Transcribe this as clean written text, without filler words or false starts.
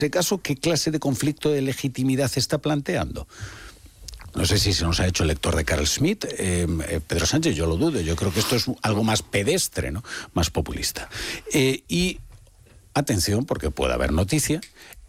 este caso, ¿qué clase de conflicto de legitimidad está planteando? No sé si se nos ha hecho lector de Carl Schmitt, Pedro Sánchez, yo lo dudo. Yo creo que esto es algo más pedestre, ¿no? Más populista. Y atención, porque puede haber noticia,